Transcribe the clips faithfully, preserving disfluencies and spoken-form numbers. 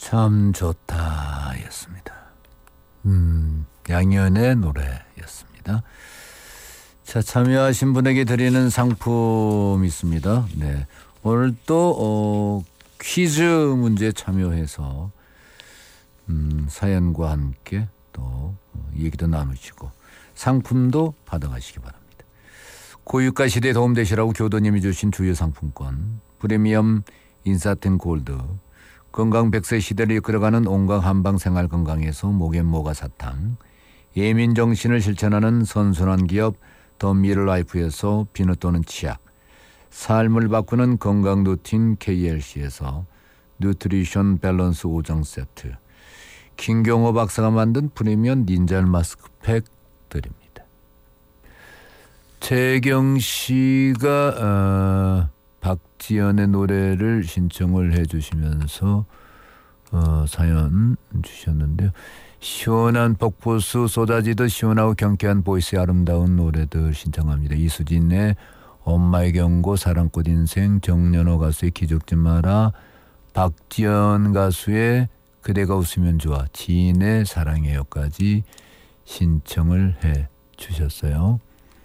참 좋다 였습니다. 음, 양현의 노래였습니다. 자, 참여하신 분에게 드리는 상품 있습니다. 네, 오늘 또 어, 퀴즈 문제 참여해서 음, 사연과 함께 또 얘기도 나누시고 상품도 받아가시기 바랍니다. 고유가 시대에 도움되시라고 교도님이 주신 주요 상품권, 프리미엄 인사템 골드, 건강 백 세 시대를 이끌어가는 온갖 한방 생활 건강에서 목엔 모가 사탕, 예민 정신을 실천하는 선순환 기업 더 미르라이프에서 비누 또는 치약, 삶을 바꾸는 건강 루틴 케이엘씨에서 뉴트리션 밸런스 오 종 세트, 김경호 박사가 만든 프리미엄 닌자 마스크팩 드립니다. 재경 씨가 어, 박지연의 노래를 신청을 해주시면서 어, 사연 주셨는데요. 시원한 폭포수 쏟아지듯 시원하고 경쾌한 보이스의 아름다운 노래들 신청합니다. 이수진의 엄마의 경고, 사랑꽃 인생, 정연호 가수의 기죽지 마라, 박지연 가수의 그대가 웃으면 좋아, 지인의 사랑해요까지 신청을 해 주셨어요.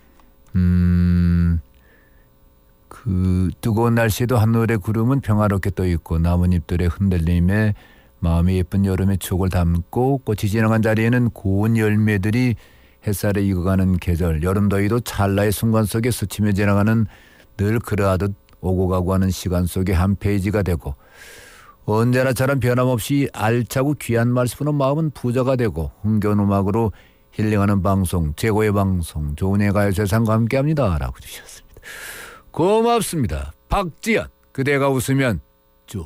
음, 그 뜨거운 날씨에도 하늘의 구름은 평화롭게 떠있고 나뭇잎들의 흔들림에 마음이 예쁜 여름의 추억을 담고 꽃이 지나간 자리에는 고운 열매들이 햇살에 익어가는 계절, 여름 더위도 찰나의 순간 속에 스치며 지나가는 늘 그러하듯 오고 가고 하는 시간 속에 한 페이지가 되고, 언제나처럼 변함없이 알차고 귀한 말씀으로 마음은 부자가 되고, 흥겨운 음악으로 힐링하는 방송, 최고의 방송 조은혜 가요세상과 함께합니다 라고 주셨습니다. 고맙습니다. 박지연, 그대가 웃으면